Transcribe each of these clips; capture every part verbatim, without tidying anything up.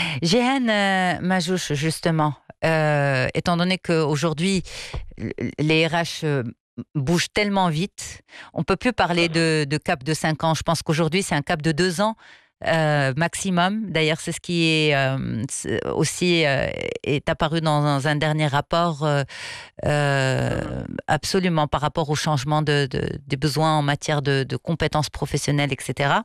Jehan euh, Majouch, justement, euh, étant donné qu'aujourd'hui, les R H euh, bougent tellement vite, on ne peut plus parler de, de cap de cinq ans. Je pense qu'aujourd'hui, c'est un cap de deux ans. Euh, maximum. D'ailleurs, c'est ce qui est euh, aussi euh, est apparu dans un dernier rapport euh, euh, absolument par rapport au changement de, de, des besoins en matière de, de compétences professionnelles, et cetera.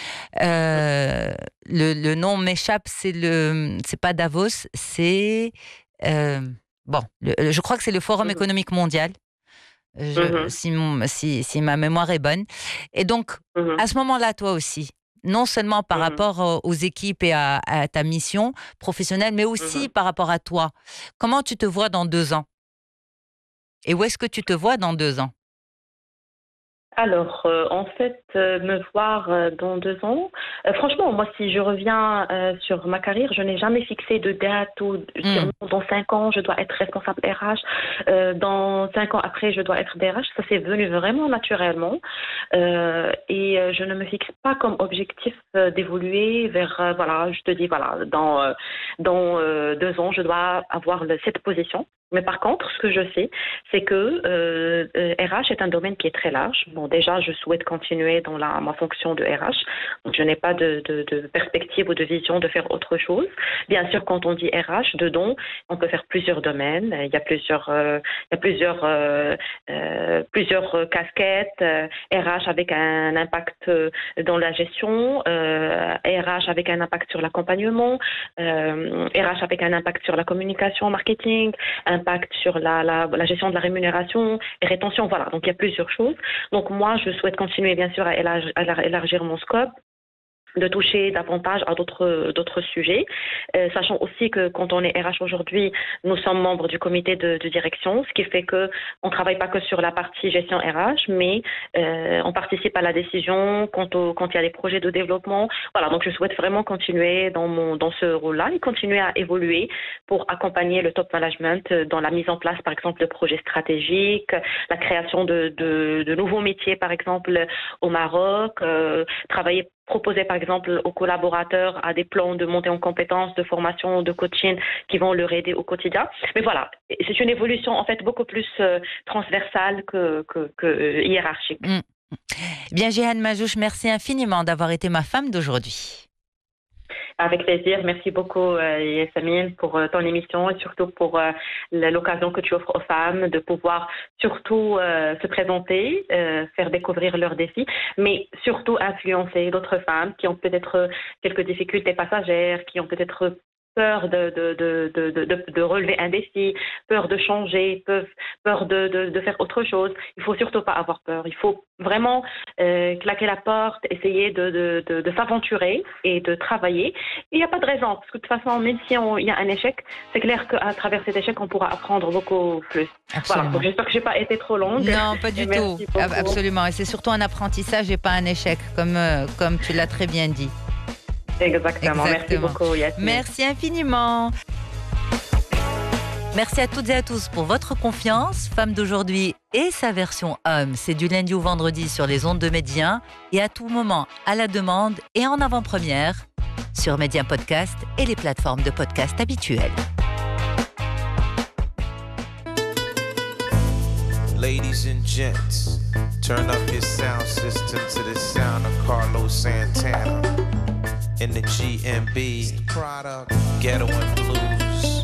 Euh, le, le nom m'échappe, c'est le, c'est pas Davos, c'est euh, bon, le, je crois que c'est le Forum Mhm. économique mondial. Je, Mhm. si, mon, si, si ma mémoire est bonne. Et donc, Mhm. à ce moment-là, toi aussi, non seulement par Mhm. rapport aux équipes et à, à ta mission professionnelle, mais aussi Mhm. par rapport à toi. Comment tu te vois dans deux ans? Et où est-ce que tu te vois dans deux ans? Alors, euh, en fait, euh, me voir euh, dans deux ans, euh, franchement, moi, si je reviens euh, sur ma carrière, je n'ai jamais fixé de date ou dire Mm. non, dans cinq ans, je dois être responsable R H, euh, dans cinq ans après, je dois être D R H. Ça, c'est venu vraiment naturellement. Euh, et euh, je ne me fixe pas comme objectif euh, d'évoluer vers, euh, voilà, je te dis, voilà, dans, euh, dans euh, deux ans, je dois avoir le- cette position. Mais par contre, ce que je sais, c'est que euh, euh, R H est un domaine qui est très large. Bon, déjà, je souhaite continuer dans la, ma fonction de R H. Donc, je n'ai pas de, de, de perspective ou de vision de faire autre chose. Bien sûr, quand on dit R H, dedans, on peut faire plusieurs domaines. Il y a plusieurs, euh, il y a plusieurs, euh, euh, plusieurs casquettes. Euh, R H avec un impact euh, dans la gestion, euh, R H avec un impact sur l'accompagnement, euh, R H avec un impact sur la communication, marketing, impact sur la, la, la gestion de la rémunération et rétention. Voilà, donc il y a plusieurs choses. Donc moi, je souhaite continuer bien sûr à élargir, à élargir mon scope, de toucher davantage à d'autres d'autres sujets, euh, sachant aussi que quand on est R H aujourd'hui, nous sommes membres du comité de, de direction, ce qui fait que on travaille pas que sur la partie gestion R H, mais euh, on participe à la décision quand, au, quand il y a des projets de développement. Voilà, donc je souhaite vraiment continuer dans mon dans ce rôle-là et continuer à évoluer pour accompagner le top management dans la mise en place, par exemple, de projets stratégiques, la création de, de, de nouveaux métiers, par exemple, au Maroc, euh, travailler proposer par exemple aux collaborateurs à des plans de montée en compétences, de formation, de coaching qui vont leur aider au quotidien. Mais voilà, c'est une évolution en fait beaucoup plus euh, transversale que, que, que euh, hiérarchique. Mm. Bien, Jehan Majouch, merci infiniment d'avoir été ma femme d'aujourd'hui. Avec plaisir. Merci beaucoup, euh, Yasmine, pour euh, ton émission et surtout pour euh, l'occasion que tu offres aux femmes de pouvoir surtout euh, se présenter, euh, faire découvrir leurs défis, mais surtout influencer d'autres femmes qui ont peut-être quelques difficultés passagères, qui ont peut-être peur de, de, de, de, de, de relever un défi, peur de changer, peur de, de, de faire autre chose. Il ne faut surtout pas avoir peur. Il faut vraiment euh, claquer la porte, essayer de, de, de, de s'aventurer et de travailler. Il n'y a pas de raison, parce que de toute façon, même si il y a un échec, c'est clair qu'à travers cet échec, on pourra apprendre beaucoup plus. Absolument. Voilà, donc j'espère que je n'ai pas été trop longue. Non, pas du tout. Absolument. Et c'est surtout un apprentissage et pas un échec, comme, euh, comme tu l'as très bien dit. Exactement. Exactement. Merci beaucoup, Yasmine. Merci infiniment. Merci à toutes et à tous pour votre confiance. Femme d'aujourd'hui et sa version homme, c'est du lundi au vendredi sur les ondes de Média et à tout moment à la demande et en avant-première sur Média Podcast et les plateformes de podcast habituelles. Ladies and gents, turn up your sound system to the sound of Carlos Santana. In the G M B, Ghetto and Blue.